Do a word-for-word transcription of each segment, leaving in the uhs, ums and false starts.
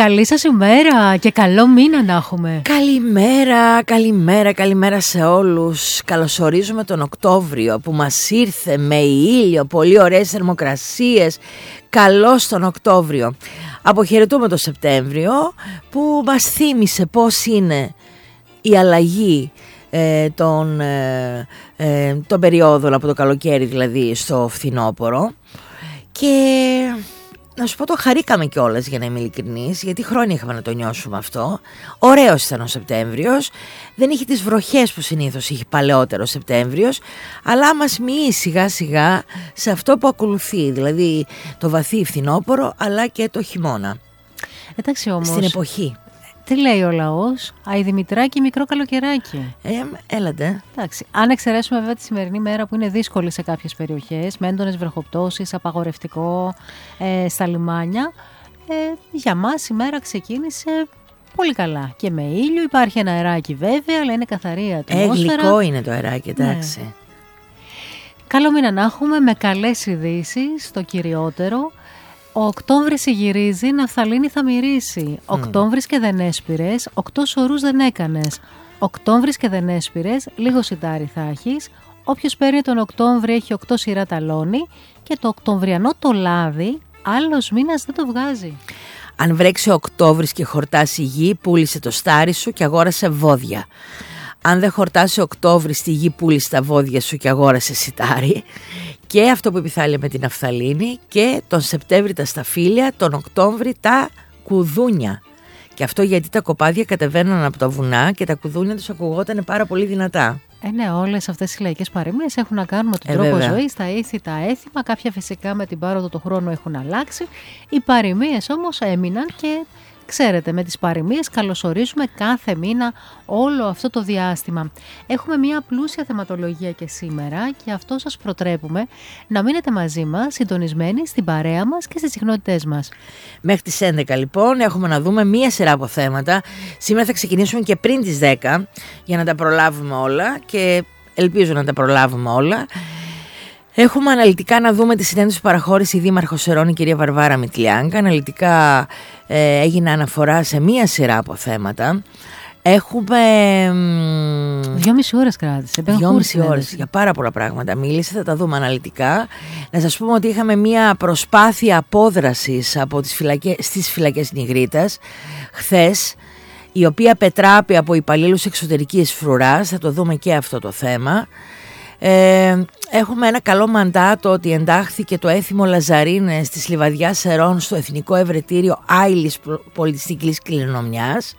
καλή σας ημέρα και καλό μήνα να έχουμε. Καλημέρα, καλημέρα, καλημέρα σε όλους. Καλωσορίζουμε τον Οκτώβριο που μας ήρθε με ήλιο, πολύ ωραίες θερμοκρασίες. Καλώς τον Οκτώβριο. Αποχαιρετούμε τον Σεπτέμβριο που μας θύμισε πώς είναι η αλλαγή ε, των, ε, ε, των περιόδων από το καλοκαίρι δηλαδή στο φθινόπωρο. Και να σου πω, το χαρήκαμε κιόλας, για να είμαι ειλικρινής, γιατί χρόνια είχαμε να το νιώσουμε αυτό. Ωραίος ήταν ο Σεπτέμβριος. Δεν είχε τις βροχές που συνήθως είχε παλαιότερο Σεπτέμβριος, αλλά μας μοιεί σιγά σιγά σε αυτό που ακολουθεί, δηλαδή το βαθύ φθινόπωρο αλλά και το χειμώνα. Εντάξει όμως, στην εποχή. Τι λέει ο λαός? Αϊ Δημητράκη, μικρό καλοκαιράκι. Ε, έλατε. Εντάξει. Αν εξαιρέσουμε βέβαια τη σημερινή μέρα που είναι δύσκολη σε κάποιες περιοχές, με έντονες βροχοπτώσεις, απαγορευτικό ε, στα λιμάνια, ε, για μας η μέρα ξεκίνησε πολύ καλά. Και με ήλιο, υπάρχει ένα αεράκι βέβαια, αλλά είναι καθαρή η ατμόσφαιρα. Ε, γλυκό είναι το αεράκι, εντάξει. Ναι. Καλό μήνα να έχουμε, με καλές ειδήσεις, το κυριότερο. Ο Οκτώβρης γυρίζει, ναφθαλίνη θα μυρίσει. Mm. Οκτώβρης και δεν έσπηρες, οκτώ σωρούς δεν έκανες. Οκτώβρης και δεν έσπηρες, λίγο σιτάρι θα έχεις. Όποιος παίρνει τον Οκτώβρη έχει οκτώ σειρά ταλόνι. Και το οκτωβριανό το λάδι άλλος μήνας δεν το βγάζει. Αν βρέξει ο Οκτώβρης και χορτάσει η γη, πούλησε το στάρι σου και αγόρασε βόδια. Αν δεν χορτάσει ο Οκτώβρης στη γη, πούλησε τα βόδια σου και αγόρασε σιτάρι. Και αυτό που επιθάλια με την ναφθαλίνη, και τον Σεπτέμβρη τα σταφύλια, τον Οκτώβρη τα κουδούνια. Και αυτό γιατί τα κοπάδια κατεβαίναν από τα βουνά και τα κουδούνια τους ακουγόταν πάρα πολύ δυνατά. Ε, ναι, όλες αυτές οι λαϊκές παροιμίες έχουν να κάνουν με τον ε, τρόπο βέβαια. ζωής, τα ήθη, τα έθιμα. Κάποια φυσικά με την πάροδο του χρόνου έχουν αλλάξει. Οι παροιμίες όμως έμειναν και ξέρετε, με τις παροιμίες καλωσορίζουμε κάθε μήνα όλο αυτό το διάστημα. Έχουμε μια πλούσια θεματολογία και σήμερα και αυτό σας προτρέπουμε να μείνετε μαζί μας, συντονισμένοι στην παρέα μας και στις συχνότητές μας. Μέχρι τις έντεκα λοιπόν έχουμε να δούμε μία σειρά από θέματα. Σήμερα θα ξεκινήσουμε και πριν τις δέκα για να τα προλάβουμε όλα και ελπίζω να τα προλάβουμε όλα. Έχουμε αναλυτικά να δούμε τη συνέντευξη που παραχώρησε η Δήμαρχος Σερών, η κυρία Βαρβάρα Μητλιάνκα. Αναλυτικά ε, έγινε αναφορά σε μία σειρά από θέματα. Έχουμε Δυόμιση ώρες κράτησε. Δυόμιση ώρες για πάρα πολλά πράγματα μίλησε, θα τα δούμε αναλυτικά. Να σας πούμε ότι είχαμε μία προσπάθεια απόδρασης από τις φυλακές, στις φυλακές Νιγρίτας χθες, η οποία πετράπη από υπαλλήλους εξωτερικής φρουράς. Θα το δούμε και αυτό το θέμα. Ε, έχουμε ένα καλό μαντάτο ότι εντάχθηκε το έθιμο Λαζαρίνες της Λιβαδιάς Σερών στο Εθνικό Ευρετήριο Άιλης Πολιτιστικής Κληρονομιάς.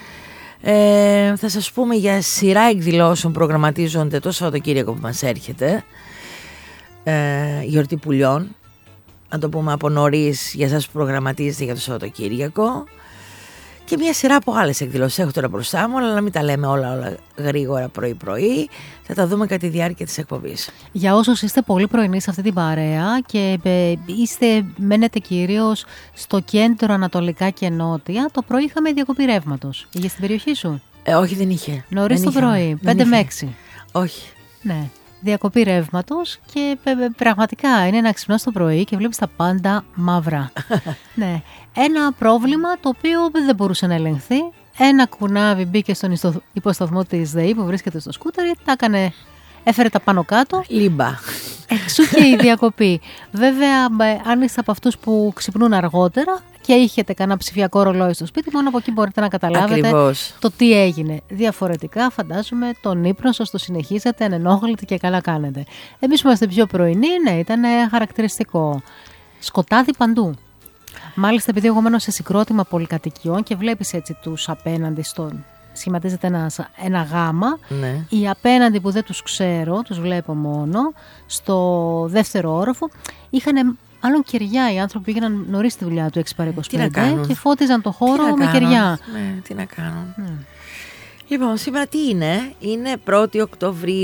Ε, θα σας πούμε για σειρά εκδηλώσεων προγραμματίζονται το Σαββατοκύριακο που μας έρχεται, ε, γιορτή πουλιών. Να το πούμε από νωρίς για εσάς που προγραμματίζετε για το Σαββατοκύριακο. Και μια σειρά από άλλες εκδηλώσεις έχω τώρα μπροστά μου, αλλά να μην τα λέμε όλα, όλα γρήγορα πρωί-πρωί. Θα τα δούμε κατά τη διάρκεια της εκπομπής. Για όσους είστε πολύ πρωινοί σε αυτή την παρέα και είστε, μένετε κυρίως στο κέντρο, ανατολικά και νότια, το πρωί είχαμε διακοπή ρεύματος. Είχε στην περιοχή σου? Ε, όχι, δεν είχε. Νωρίς το πρωί, πέντε με έξι. Όχι. Ναι. Διακοπή ρεύματος και πραγματικά είναι να ξυπνάς το πρωί και βλέπεις τα πάντα μαύρα. Ναι. Ένα πρόβλημα το οποίο δεν μπορούσε να ελεγχθεί. Ένα κουνάβι μπήκε στον υποσταθμό της ΔΕΗ που βρίσκεται στο σκούτερι, τα έκανε, έφερε τα πάνω κάτω. Λίμπα. Εξού και η διακοπή. Βέβαια, αν είστε από αυτούς που ξυπνούν αργότερα και είχετε κανένα ψηφιακό ρολόι στο σπίτι, μόνο από εκεί μπορείτε να καταλάβετε Ακριβώς. το τι έγινε. Διαφορετικά, φαντάζομαι, τον ύπνο σας το συνεχίσατε ανενόχλητοι και καλά κάνετε. Εμείς που είμαστε πιο πρωινοί, ναι, ήταν χαρακτηριστικό. Σκοτάδι παντού. Μάλιστα, επειδή εγώ μένω σε συγκρότημα πολυκατοικιών και βλέπεις έτσι τους απέναντι στον. Σχηματίζεται ένα, ένα γάμα. Ναι. Οι απέναντι που δεν τους ξέρω, τους βλέπω μόνο, στο δεύτερο όροφο, είχαν άλλον κεριά. Οι άνθρωποι πήγαιναν νωρίς στη δουλειά του έξι παρά είκοσι πέντε και φώτιζαν το χώρο με κεριά. Ναι, τι να κάνουν. Ναι. Λοιπόν, σήμερα τι είναι? Είναι πρώτη Οκτωβρίου.